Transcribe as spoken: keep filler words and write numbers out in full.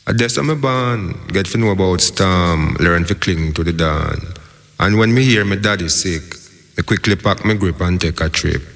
I guess I'm a born, get to know about storm, learn to cling to the dawn. And when me hear my daddy sick, me quickly pack my grip and take a trip.